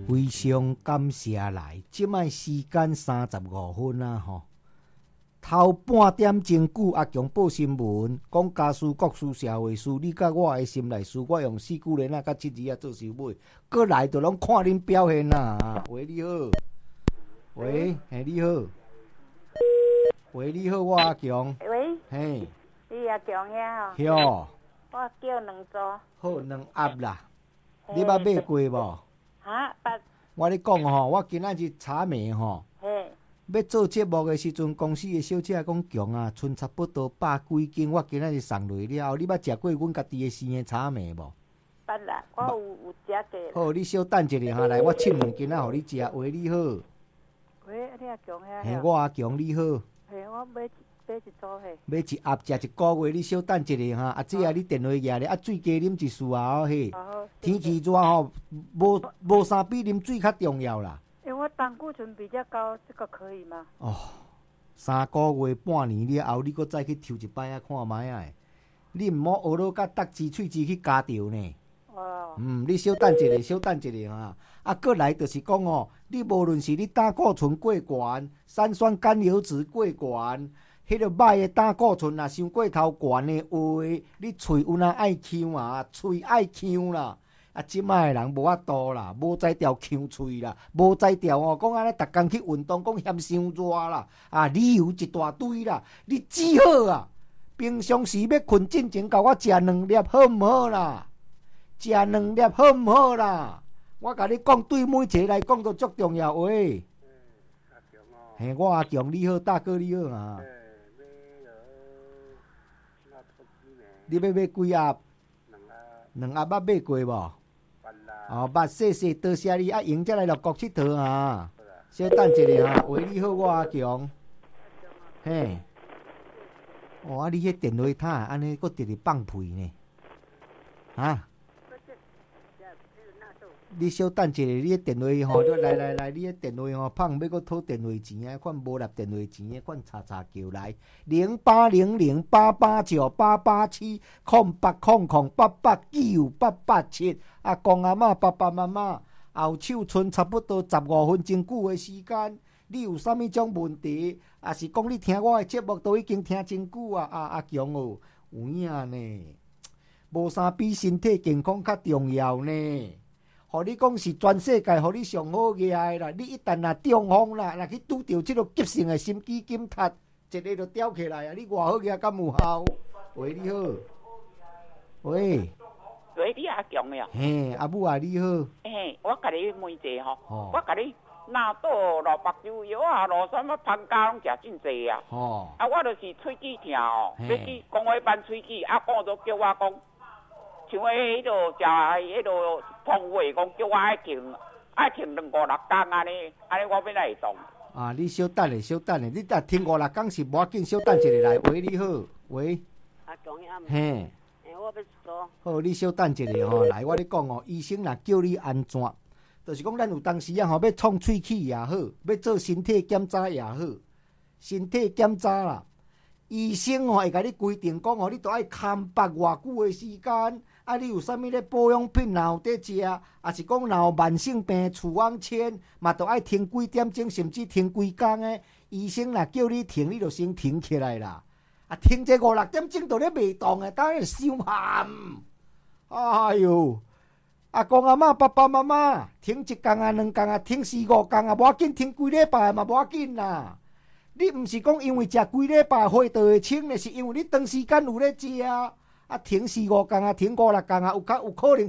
非常感谢来，即摆时间35分啊吼。头半点钟久，阿强报新闻，讲家事、国事、社会事，你甲我的心内事，我用4句连啊，甲7字啊做收尾。过来就拢看恁表现啦。喂，你好。喂，嘿，你好。喂，你好，我阿强。 喂。 嘿。 你阿强呀？ 嘿哦。 我叫2组。 好，2盒啦。你捌买过无？ 哈，捌。 我咧讲吼，我今仔日查暝吼。嘿。要做节目的时阵，公司的小姐讲强啊，剩差不多100几斤。我今仔日送落了后，你捌食过阮家己的生的炒糜无？ 捌啦，我有食过。 好，你稍等一下哈，来，我切2斤仔互你食。喂，你好。 喂，你阿强遐？ 嘿，我阿强，你好。 嘿，我买一组嘿。 买一盒食1个月，你稍等一下哈。啊，这啊，你电话举咧，啊，水加啉一束啊，嘿。天气热吼，无啥比啉水较重要啦。 我胆固醇比较高，这个可以吗？ 哦，3个月半年了后，你搁再去抽一摆啊，看卖啊！你毋好学到甲搭支喙齿去加掉呢。哦。你稍等一下哈。啊，过来就是讲哦，你无论是你胆固醇过悬、三酸甘油酯过悬，迄个歹的胆固醇啊，伤过头悬的话，你喙有哪爱呛啊？喙爱呛啦。啊，即摆的人无法度啦，无才调呛喙啦，无才调哦，讲安尼逐工去运动，讲嫌伤热啦，啊，理由一大堆啦。你只好啊，平常时要困之前，甲我食2粒好毋好啦？食2粒好毋好啦？我甲你讲，对每一个来讲都足重要喂。阿强哦。嘿，我阿强你好，大哥你好啊。你要买几盒？2盒捌买过无？哦，捌谢，多谢你啊！赢才来乐国佚佗啊！稍等一下哈。喂，你好，我阿强。嘿。哦，啊，你迄电话塔安尼，佫直直放屁呢？啊？你稍等一下，你迄电话吼，来，你迄电话吼放，要佫讨电话钱啊？款无纳电话钱的，款查叫来080088788870800800889887。啊，公阿嬷、爸爸妈妈，后手剩差不多15分钟久的时间，你有啥物种问题？啊，是讲你听我的节目都已经听真久啊？阿强哦，有影呢，无啥比身体健康较重要呢。互你讲是全世界，互你上好个啦！你一旦若中风啦，若去拄着即个急性的心肌梗塞，一个就吊起来啊！你偌好个敢有效？喂，你好。喂， 你阿强呀？ 嘿，阿母啊，你好。 嘿，我甲你问一下吼，我甲你纳豆、萝卜粥、药啊、罗酸啊、汤加拢食真济啊。啊，我就是喙齿疼哦，要去讲话办喙齿，啊，讲都叫我讲。像迄个食迄个通话讲叫我爱停2、5、6天安尼我要来会动。啊， 你稍等咧，你若停5、6天是无要紧，稍等一下来。喂，你好，喂。 阿强呀。 嘿。 我要做。 好，你稍等一下吼，来，我咧讲哦，医生若叫你安怎，就是讲咱有当时啊吼，要创喙齿也好，要做身体检查也好，身体检查啦，医生吼会甲你规定讲吼，你都爱空腹偌久的时间。啊，你有啥物咧保养品，然后在食，也是讲，然后慢性病、处方签，嘛都爱停几点钟，甚至停几工诶。医生若叫你停，你就先停起来啦。啊，停这5、6点钟都咧袂动诶，当然伤寒。哎哟，阿公阿嬷、爸爸妈妈，停1工啊、2工啊，停4、5工啊，无要紧，停几礼拜嘛无要紧啦。你毋是讲因为食几礼拜血就会清咧，是因为你长时间有咧食。啊，停4、5工啊，停5、6工啊，有可能